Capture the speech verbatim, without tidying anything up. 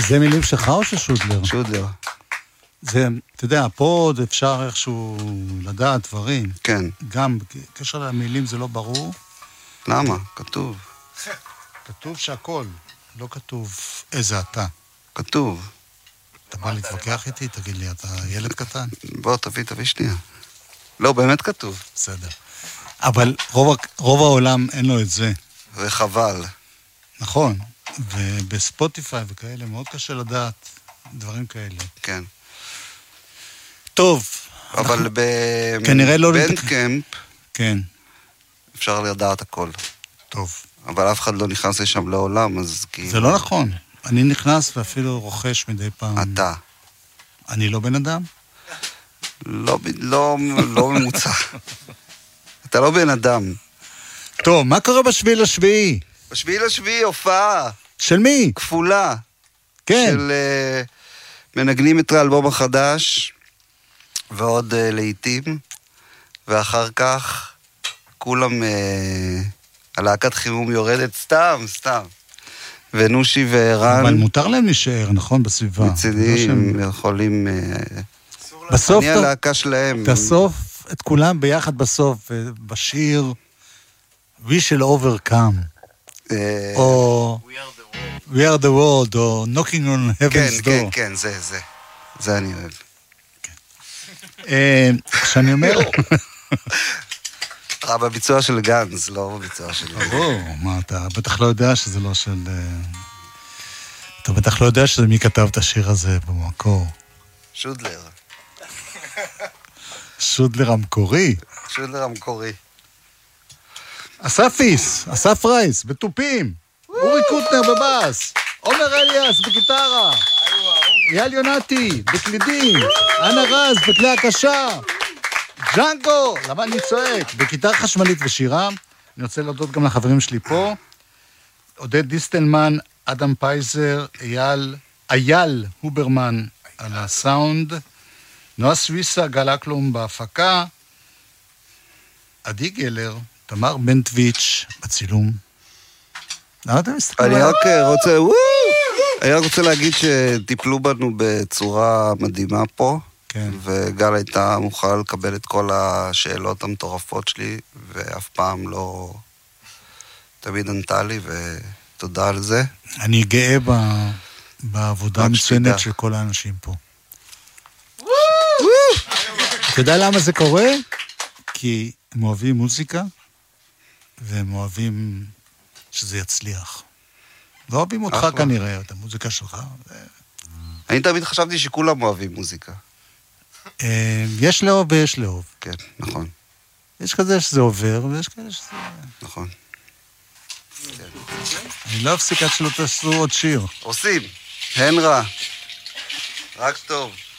זה מילים שלך או ששודלר? שודלר. זה, אתה יודע, פה עוד אפשר איכשהו לדעת דברים. כן. גם בקשר למילים זה לא ברור. למה? כתוב. כתוב שהכל, לא כתוב איזה אתה. כתוב. אתה בא להתווכח איתי? תגיד לי, אתה ילד קטן? בוא, תביא, תביא שנייה. לא, באמת כתוב. בסדר. אבל רוב, רוב העולם אין לו את זה. וחבל. נכון. ובספוטיפיי וכאלה מאוד קשה לדעת דברים כאלה. כן. טוב. אבל ב... כנראה לא... בנדקמפ... כן. אפשר לדעת הכל. טוב. אבל אף אחד לא נכנס לשם לעולם, אז כאילו... זה לא נכון. אני נכנס ואפילו רוכש מדי פעם. אתה. אני לא בן אדם? לא, לא, לא ממוצע. אתה לא בן אדם. טוב, מה קורה בשביעי לשביעי? בשביעי לשביעי הופעה. של מי? כפולה. כן. של uh, מנגנים את האלבום החדש, ועוד uh, לעיתים, ואחר כך כולם, uh, הלהקת חימום יורדת סתם, סתם. ונושי וערן... אבל מותר להם להישאר, נכון, בסביבה. מצידי, הם יכולים... בסוף... אני הלהקה שלהם. בסוף, את כולם ביחד בסוף, בשיר We shall overcome. או We are the world, או Knocking on heaven's door. כן, כן, כן, זה, זה. זה אני אוהב. שאני אומר... בביצוע של גנז, לא בביצוע של... ברור, מה, אתה בטח לא יודע שזה לא של... אתה בטח לא יודע שזה מי כתב את השיר הזה במקור. שודלר. שודלר המקורי. שודלר המקורי. אסף איס, אסף רייס, בטופים. אורי קוטנר בבאס. עומר אליאס בגיטרה. אייל יונתי בקלידים. אנה רז בכלי הקשה. ג'אנגו, למה אני צועק? בגיטרה חשמלית ושירה. אני רוצה להודות גם לחברים שלי פה. עודד דיסטלמן, אדם פייזר, אייל, אייל הוברמן על הסאונד. נועה סוויסה, גל אקלום בהפקה. עדי גלר, תמר בנטוויץ' בצילום. למה אתה מסתכל? אני רק רוצה, אני רק רוצה להגיד שטיפלו בנו בצורה מדהימה פה. כן. וגל הייתה מוכנה לקבל את כל השאלות המטורפות שלי, ואף פעם לא תמיד ענתה לי, ותודה על זה. אני גאה ב... בעבודה המצוינת של כל האנשים פה. אתה יודע למה זה קורה? כי הם אוהבים מוזיקה, והם אוהבים שזה יצליח. לא אוהבים אותך כנראה, את המוזיקה שלך. אני תמיד חשבתי שכולם אוהבים מוזיקה. יש לאהוב ויש לאהוב. כן, נכון. יש כזה שזה עובר, ויש כאלה שזה... נכון. אני לא אפסיק עד שלא תעשו עוד שיר. עושים. אין רע. רק טוב.